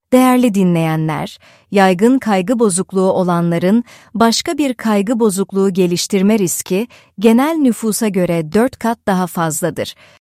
Değerli dinleyenler, yaygın kaygı bozukluğu olanların başka bir kaygı bozukluğu geliştirme riski genel nüfusa göre 4 kat daha fazladır.